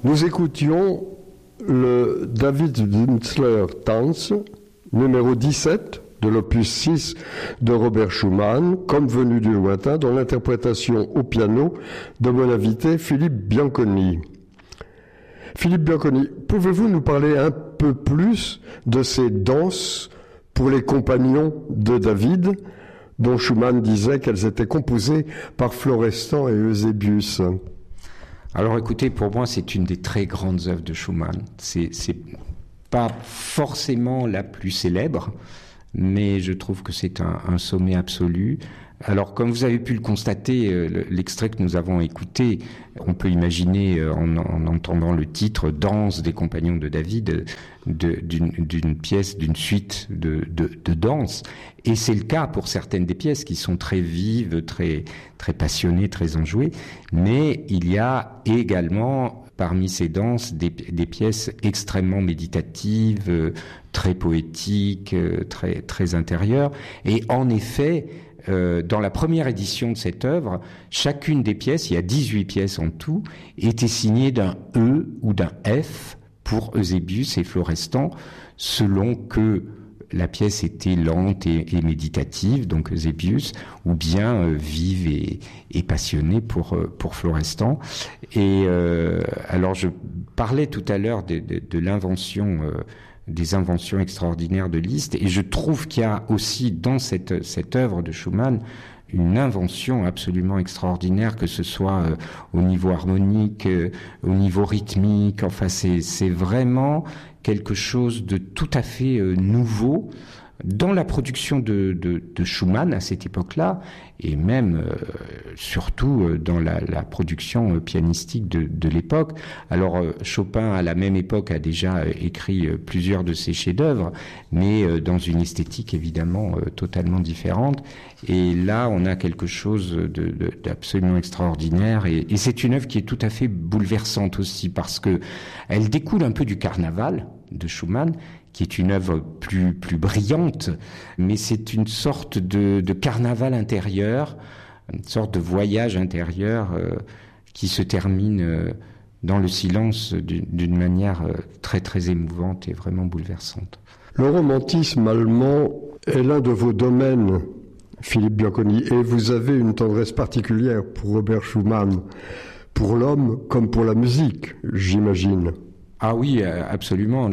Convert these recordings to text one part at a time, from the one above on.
Nous écoutions le David Winzler Tanz, numéro 17 de l'opus 6 de Robert Schumann, Comme venu du lointain, dans l'interprétation au piano de mon invité Philippe Bianconi. Philippe Bianconi, pouvez-vous nous parler un peu plus de ces danses pour les compagnons de David, dont Schumann disait qu'elles étaient composées par Florestan et Eusébius? Alors écoutez, pour moi, c'est une des très grandes œuvres de Schumann. C'est pas forcément la plus célèbre, mais je trouve que c'est un sommet absolu. Alors, comme vous avez pu le constater, l'extrait que nous avons écouté, on peut imaginer, en entendant le titre « Danse des compagnons de David », d'une pièce, d'une suite de danse. Et c'est le cas pour certaines des pièces qui sont très vives, très passionnées, très enjouées. Mais il y a également, parmi ces danses, des pièces extrêmement méditatives, très poétiques, très intérieures. Et en effet, dans la première édition de cette œuvre, chacune des pièces, il y a 18 pièces en tout, était signée d'un E ou d'un F pour Eusébius et Florestan, selon que la pièce était lente et méditative, donc Eusébius, ou bien vive et passionnée pour Florestan. Et alors je parlais tout à l'heure de l'invention des inventions extraordinaires de Liszt, et je trouve qu'il y a aussi dans cette œuvre de Schumann une invention absolument extraordinaire, que ce soit au niveau harmonique, au niveau rythmique. Enfin, c'est vraiment quelque chose de tout à fait nouveau dans la production de Schumann à cette époque-là, et même surtout dans la production pianistique de l'époque. Alors Chopin à la même époque a déjà écrit plusieurs de ses chefs-d'œuvre, mais dans une esthétique évidemment totalement différente. Et là, on a quelque chose d'absolument extraordinaire, et c'est une œuvre qui est tout à fait bouleversante aussi, parce que elle découle un peu du Carnaval de Schumann, qui est une œuvre plus brillante, mais c'est une sorte de carnaval intérieur, une sorte de voyage intérieur qui se termine dans le silence d'une manière très émouvante et vraiment bouleversante. Le romantisme allemand est l'un de vos domaines, Philippe Bianconi, et vous avez une tendresse particulière pour Robert Schumann, pour l'homme comme pour la musique, j'imagine. Ah oui, absolument.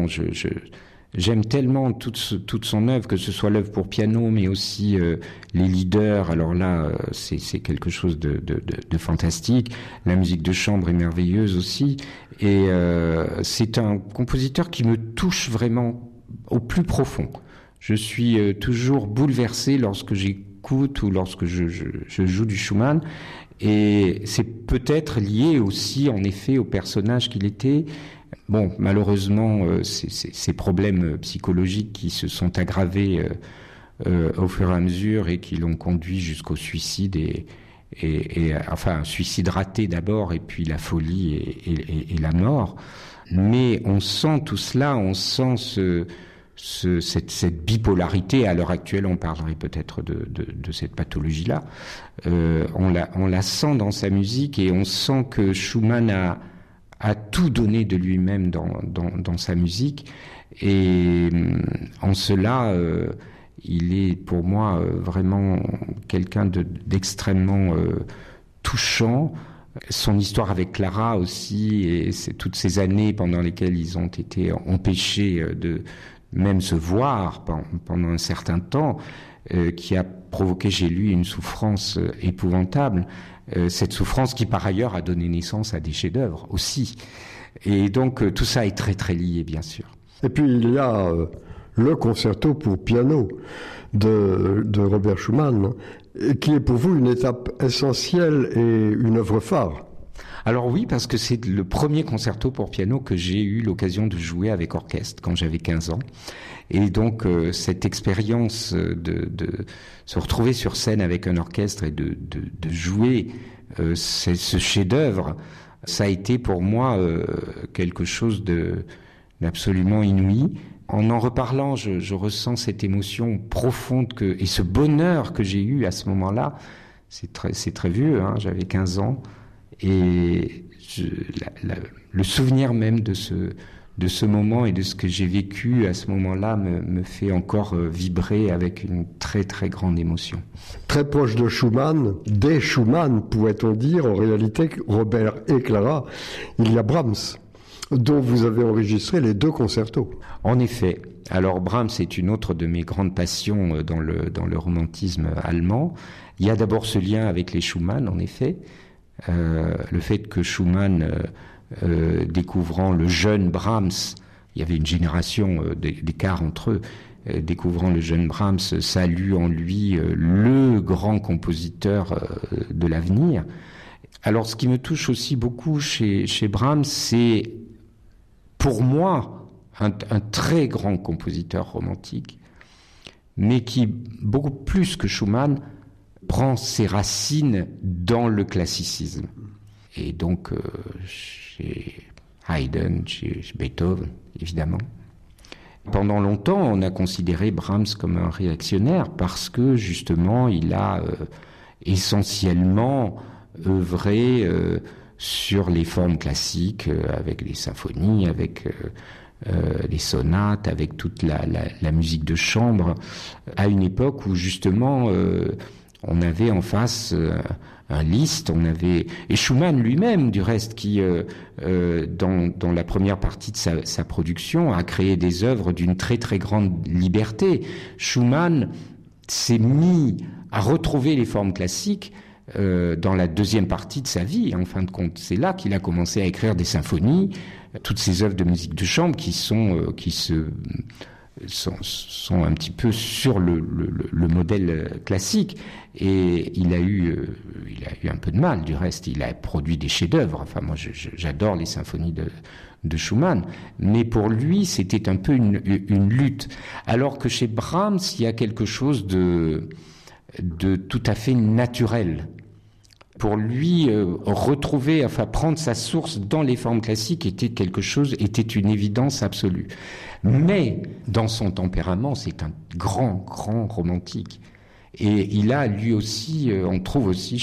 J'aime tellement toute son œuvre, que ce soit l'œuvre pour piano, mais aussi les leaders. Alors là, c'est quelque chose de fantastique. La musique de chambre est merveilleuse aussi. Et c'est un compositeur qui me touche vraiment au plus profond. Je suis toujours bouleversé lorsque j'écoute ou lorsque je joue du Schumann. Et c'est peut-être lié aussi, en effet, au personnage qu'il était. Bon, malheureusement, ces problèmes psychologiques qui se sont aggravés au fur et à mesure et qui l'ont conduit jusqu'au suicide enfin, un suicide raté d'abord, et puis la folie et la mort. Mais on sent tout cela, on sent cette bipolarité. À l'heure actuelle, on parlerait peut-être de cette pathologie-là. On la sent dans sa musique, et on sent que Schumann a tout donné de lui-même dans sa musique. Et en cela, il est pour moi vraiment quelqu'un d'extrêmement touchant. Son histoire avec Clara aussi, et c'est toutes ces années pendant lesquelles ils ont été empêchés de même se voir pendant un certain temps, qui a provoqué chez lui une souffrance épouvantable, cette souffrance qui par ailleurs a donné naissance à des chefs-d'œuvre aussi. Et donc tout ça est très lié, bien sûr. Et puis il y a le concerto pour piano de Robert Schumann, qui est pour vous une étape essentielle et une œuvre phare. Alors oui, parce que c'est le premier concerto pour piano que j'ai eu l'occasion de jouer avec orchestre quand j'avais 15 ans. Et donc cette expérience de se retrouver sur scène avec un orchestre et de jouer ce chef-d'œuvre, ça a été pour moi quelque chose d'absolument inouï. En reparlant, je ressens cette émotion profonde et ce bonheur que j'ai eu à ce moment-là. C'est très vieux, hein, j'avais 15 ans. Et le souvenir même de ce moment et de ce que j'ai vécu à ce moment-là me fait encore vibrer avec une très très grande émotion. Très proche de Schumann, des Schumann pourrait-on dire, en réalité, Robert et Clara, il y a Brahms, dont vous avez enregistré les 2 concertos. En effet. Alors Brahms est une autre de mes grandes passions dans le romantisme allemand. Il y a d'abord ce lien avec les Schumann, en effet. Le fait que Schumann, découvrant le jeune Brahms, il y avait une génération d'écart entre eux, découvrant le jeune Brahms, salue en lui le grand compositeur de l'avenir. Alors ce qui me touche aussi beaucoup chez Brahms, c'est pour moi un très grand compositeur romantique, mais qui, beaucoup plus que Schumann, prend ses racines dans le classicisme. Et donc, chez Haydn, chez Beethoven, évidemment. Pendant longtemps, on a considéré Brahms comme un réactionnaire parce que, justement, il a essentiellement œuvré sur les formes classiques, avec les symphonies, avec les sonates, avec toute la musique de chambre, à une époque où, justement, on avait en face un Liszt, et Schumann lui-même, du reste, qui, dans la première partie de sa production, a créé des œuvres d'une très très grande liberté. Schumann s'est mis à retrouver les formes classiques dans la deuxième partie de sa vie. En fin de compte, c'est là qu'il a commencé à écrire des symphonies, toutes ces œuvres de musique de chambre qui sont un petit peu sur le modèle classique. Et il a eu un peu de mal, du reste. Il a produit des chefs-d'œuvre. Enfin, moi, j'adore les symphonies de Schumann. Mais pour lui, c'était un peu une lutte. Alors que chez Brahms, il y a quelque chose de tout à fait naturel. Pour lui, prendre sa source dans les formes classiques était une évidence absolue. Mais, dans son tempérament, c'est un grand, grand romantique. Et il a, lui aussi, on trouve aussi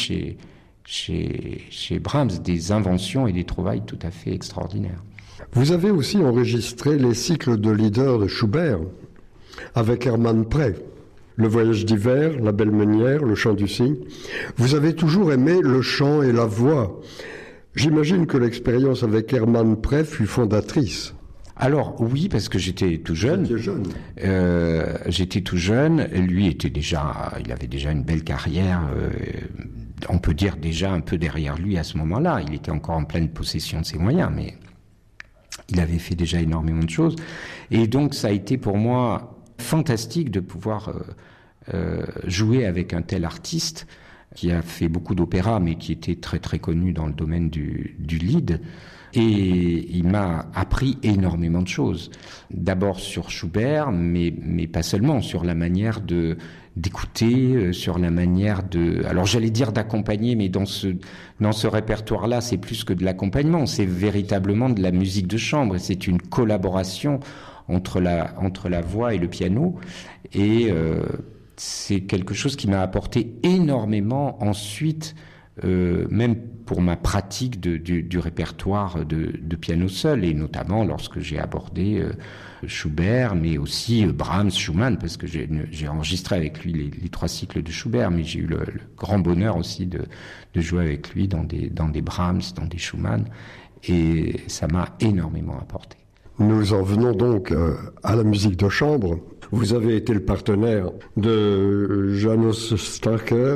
chez Brahms des inventions et des trouvailles tout à fait extraordinaires. Vous avez aussi enregistré les cycles de Lieder de Schubert avec Hermann Prey. Le voyage d'hiver, la belle meunière, le chant du cygne. Vous avez toujours aimé le chant et la voix. J'imagine que l'expérience avec Hermann Prey fut fondatrice. Alors oui, parce que j'étais tout jeune. Vous étiez jeune. J'étais tout jeune. Lui il avait déjà une belle carrière. On peut dire déjà un peu derrière lui à ce moment-là. Il était encore en pleine possession de ses moyens, mais il avait fait déjà énormément de choses. Et donc ça a été pour moi fantastique de pouvoir jouer avec un tel artiste qui a fait beaucoup d'opéras, mais qui était très très connu dans le domaine du Lied. Et il m'a appris énormément de choses. D'abord sur Schubert, mais pas seulement, sur la manière d'écouter, sur la manière alors j'allais dire d'accompagner, mais dans ce répertoire-là, c'est plus que de l'accompagnement, c'est véritablement de la musique de chambre, et c'est une collaboration entre la voix et le piano, et c'est quelque chose qui m'a apporté énormément ensuite, même pour ma pratique du répertoire de piano seul, et notamment lorsque j'ai abordé Schubert, mais aussi Brahms, Schumann, parce que j'ai enregistré avec lui les 3 cycles de Schubert, mais j'ai eu le grand bonheur aussi de jouer avec lui dans des Brahms, dans des Schumann, et ça m'a énormément apporté. Nous en venons donc à la musique de chambre. Vous avez été le partenaire de Janos Starker,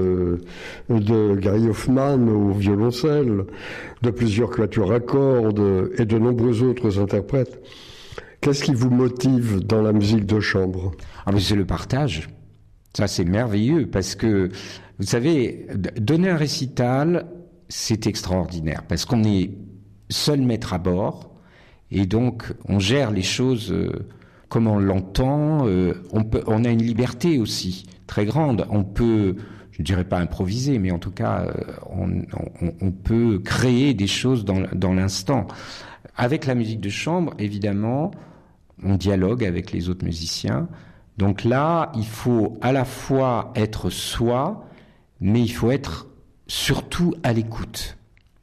de Gary Hoffman au violoncelle, de plusieurs quatuors à cordes et de nombreux autres interprètes. Qu'est-ce qui vous motive dans la musique de chambre ? Mais c'est le partage. Ça, c'est merveilleux parce que, vous savez, donner un récital, c'est extraordinaire parce qu'on est seul maître à bord. Et donc, on gère les choses comme on l'entend. On a une liberté aussi très grande. On peut, je ne dirais pas improviser, mais en tout cas, on peut créer des choses dans l'instant. Avec la musique de chambre, évidemment, on dialogue avec les autres musiciens. Donc là, il faut à la fois être soi, mais il faut être surtout à l'écoute.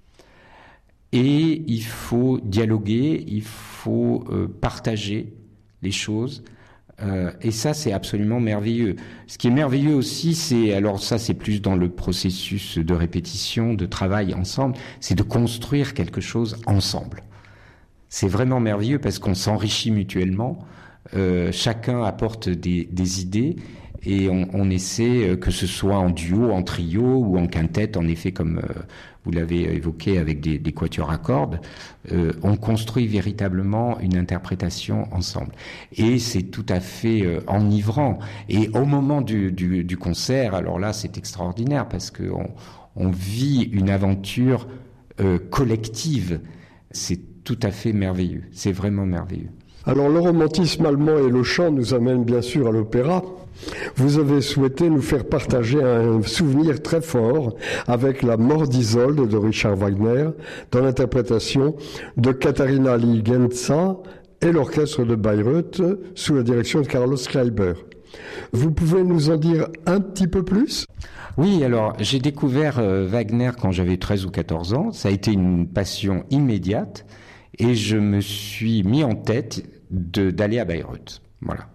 et il faut dialoguer, il faut partager les choses. Et ça, c'est absolument merveilleux. Ce qui est merveilleux aussi, alors ça, c'est plus dans le processus de répétition, de travail ensemble, c'est de construire quelque chose ensemble. C'est vraiment merveilleux parce qu'on s'enrichit mutuellement, chacun apporte des idées et on essaie, que ce soit en duo, en trio ou en quintette, en effet, comme vous l'avez évoqué avec des quatuors à cordes, on construit véritablement une interprétation ensemble. Et c'est tout à fait enivrant. Et au moment du concert, alors là, c'est extraordinaire parce on vit une aventure collective. C'est tout à fait merveilleux. C'est vraiment merveilleux. Alors, le romantisme allemand et le chant nous amènent bien sûr à l'opéra. Vous avez souhaité nous faire partager un souvenir très fort avec la mort d'Isolde de Richard Wagner dans l'interprétation de Katharina Ligenza et l'orchestre de Bayreuth sous la direction de Carlos Kleiber. Vous pouvez nous en dire un petit peu plus ? Oui, alors j'ai découvert Wagner quand j'avais 13 ou 14 ans. Ça a été une passion immédiate et je me suis mis en tête d'aller à Bayreuth. Voilà.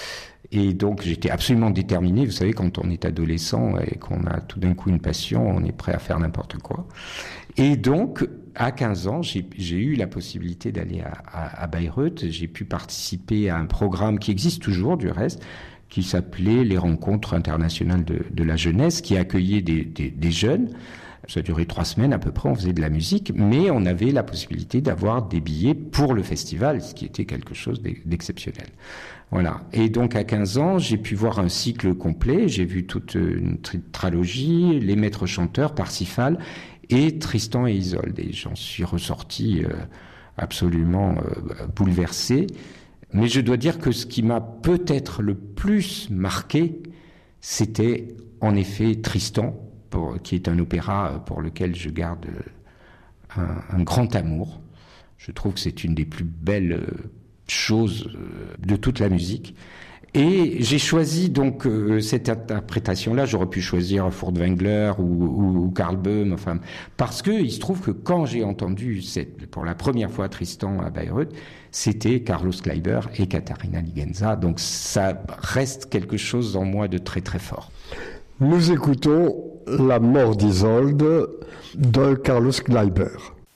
Et donc j'étais absolument déterminé. Vous savez, quand on est adolescent et qu'on a tout d'un coup une passion, on est prêt à faire n'importe quoi. Et donc, à 15 ans, j'ai eu la possibilité d'aller à Bayreuth. J'ai pu participer à un programme qui existe toujours, du reste, qui s'appelait les Rencontres internationales de la jeunesse, qui accueillait des jeunes. Ça a duré 3 semaines à peu près, on faisait de la musique, mais on avait la possibilité d'avoir des billets pour le festival, ce qui était quelque chose d'exceptionnel. Voilà. Et donc à 15 ans, j'ai pu voir un cycle complet, j'ai vu toute une trilogie, Les Maîtres Chanteurs, Parsifal et Tristan et Isolde. Et j'en suis ressorti absolument bouleversé. Mais je dois dire que ce qui m'a peut-être le plus marqué, c'était en effet Tristan, qui est un opéra pour lequel je garde un grand amour. Je trouve que c'est une des plus belles choses de toute la musique. Et j'ai choisi donc cette interprétation-là. J'aurais pu choisir Furtwängler ou Karl Böhm, enfin, parce que il se trouve que quand j'ai entendu pour la première fois Tristan à Bayreuth, c'était Carlos Kleiber et Katharina Ligenza. Donc ça reste quelque chose en moi de très très fort. Nous écoutons La mort d'Isolde de Carlos Kleiber.